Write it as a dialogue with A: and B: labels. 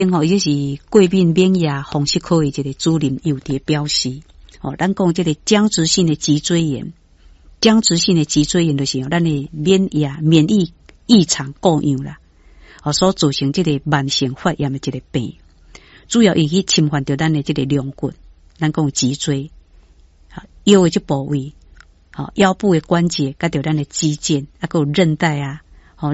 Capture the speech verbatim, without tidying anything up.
A: 吼，伊是过敏免疫风湿科的一个主任又伫表示，哦，咱讲这个僵直性的脊椎炎，僵直性的脊椎炎就是咱的免疫免疫异常过样啦，哦，所造成这个慢性发炎的这个病，主要伊去侵犯到咱的这个龙骨，咱讲脊椎，好腰的这部位，好腰部的关节，甲到咱的肌腱，啊，还有韧带啊。